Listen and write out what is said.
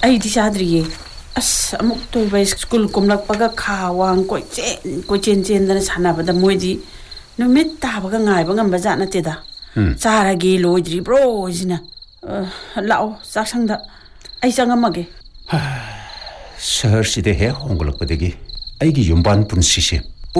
ꯑꯩꯗꯤ ꯆꯥꯗ꯭ꯔꯤꯌꯦ ꯑꯁ ꯑꯃꯨꯛ ꯇꯣꯏꯕ ꯁ꯭ꯀꯨꯜ ꯀꯨꯝꯂꯛꯄꯒ ꯈꯥ ꯋꯥꯡ ꯀꯣꯏꯆꯦꯟ ꯆꯦꯟꯗꯅ ꯁꯥꯟꯅꯕꯗ ꯃꯣꯏꯗꯤ ꯅꯨꯃꯤꯠ ꯇꯥꯕꯒ ꯉꯥꯏꯕ ꯉꯝꯕ ꯖꯥꯠ ꯅꯠꯇꯦꯗ ꯆꯥꯔꯒꯦ ꯂꯣꯏꯗ꯭ꯔꯤꯕ꯭ꯔꯣ ꯍꯥꯏꯁꯤꯅ ꯂꯥꯛꯑꯣ ꯆꯥꯛꯁꯪꯗ ꯑꯩ ꯆꯪꯉꯝꯃꯒꯦ ꯁꯍꯔꯁꯤꯗ ꯍꯦꯛ ꯍꯣꯡꯒꯠꯂꯛꯄꯗꯒꯤ ꯑꯩꯒꯤ ꯌꯨꯝꯕꯥꯟ ꯄꯨꯟꯁꯤꯁꯦ